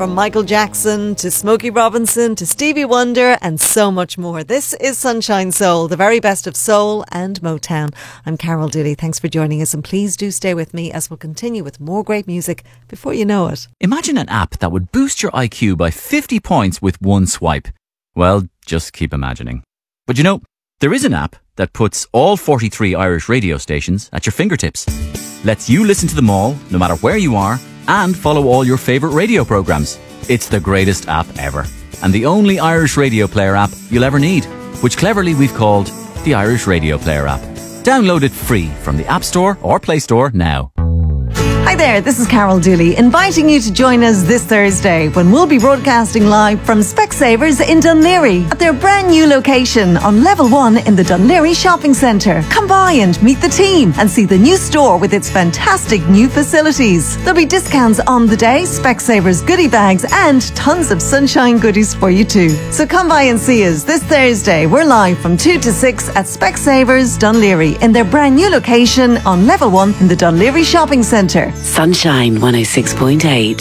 From Michael Jackson to Smokey Robinson to Stevie Wonder and so much more. This is Sunshine Soul, the very best of soul and Motown. I'm Carol Dooley. Thanks for joining us, and please do stay with me as we'll continue with more great music before you know it. Imagine an app that would boost your IQ by 50 points with one swipe. Well, just keep imagining. But you know, there is an app that puts all 43 Irish radio stations at your fingertips. Lets you listen to them all, no matter where you are, and follow all your favourite radio programmes. It's the greatest app ever, and the only Irish radio player app you'll ever need, which cleverly we've called the Irish Radio Player app. Download it free from the App Store or Play Store now. Hi there, this is Carol Dooley, inviting you to join us this Thursday when we'll be broadcasting live from Specsavers in Dún Laoghaire at their brand new location on Level 1 in the Dún Laoghaire Shopping Centre. Come by and meet the team and see the new store with its fantastic new facilities. There'll be discounts on the day, Specsavers goodie bags and tons of sunshine goodies for you too. So come by and see us this Thursday. We're live from 2 to 6 at Specsavers Dún Laoghaire in their brand new location on Level 1 in the Dún Laoghaire Shopping Centre. Sunshine 106.8.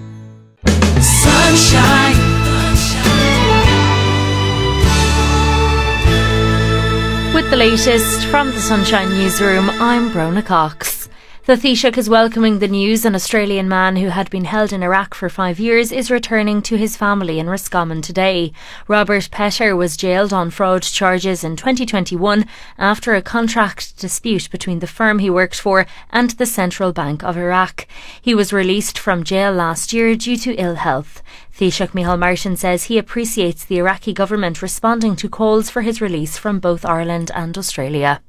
Sunshine. With the latest from the Sunshine Newsroom, I'm Brona Cox. The Taoiseach is welcoming the news an Australian man who had been held in Iraq for 5 years is returning to his family in Roscommon today. Robert Petter was jailed on fraud charges in 2021 after a contract dispute between the firm he worked for and the Central Bank of Iraq. He was released from jail last year due to ill health. Taoiseach Micheál Martin says he appreciates the Iraqi government responding to calls for his release from both Ireland and Australia.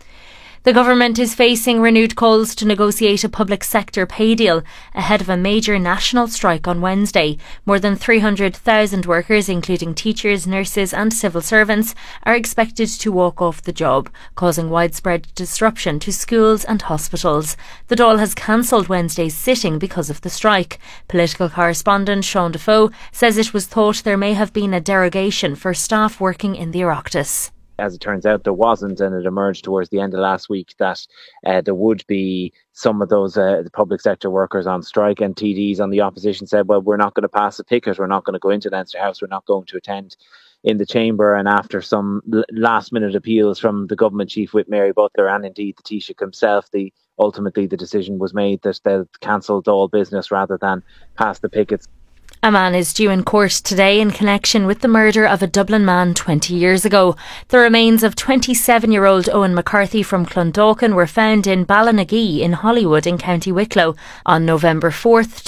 The government is facing renewed calls to negotiate a public sector pay deal ahead of a major national strike on Wednesday. More than 300,000 workers, including teachers, nurses and civil servants, are expected to walk off the job, causing widespread disruption to schools and hospitals. The Dáil has cancelled Wednesday's sitting because of the strike. Political correspondent Sean Defoe says it was thought there may have been a derogation for staff working in the Oireachtas. As it turns out, there wasn't, and it emerged towards the end of last week that there would be some of those the public sector workers on strike, and TDs on the opposition said, well, we're not going to pass a picket, we're not going to go into Leinster House, we're not going to attend in the chamber. And after some last-minute appeals from the government chief whip Mary Butler and indeed the Taoiseach himself, ultimately the decision was made that they'll cancel all business rather than pass the pickets. A man is due in court today in connection with the murder of a Dublin man 20 years ago. The remains of 27-year-old Owen McCarthy from Clondalkin were found in Ballynagee in Hollywood in County Wicklow on November 4th,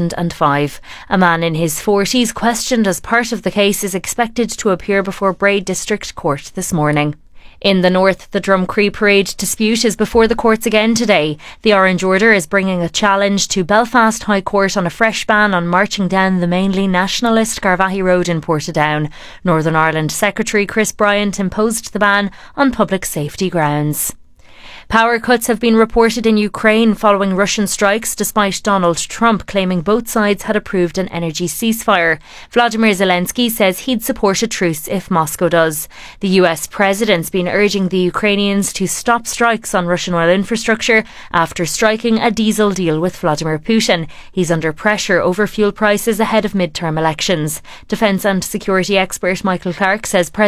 2005. A man in his 40s questioned as part of the case is expected to appear before Bray District Court this morning. In the north, the Drumcree Parade dispute is before the courts again today. The Orange Order is bringing a challenge to Belfast High Court on a fresh ban on marching down the mainly nationalist Garvaghey Road in Portadown. Northern Ireland Secretary Chris Bryant imposed the ban on public safety grounds. Power cuts have been reported in Ukraine following Russian strikes, despite Donald Trump claiming both sides had approved an energy ceasefire. Vladimir Zelensky says he'd support a truce if Moscow does. The US president's been urging the Ukrainians to stop strikes on Russian oil infrastructure after striking a diesel deal with Vladimir Putin. He's under pressure over fuel prices ahead of midterm elections. Defence and security expert Michael Clark says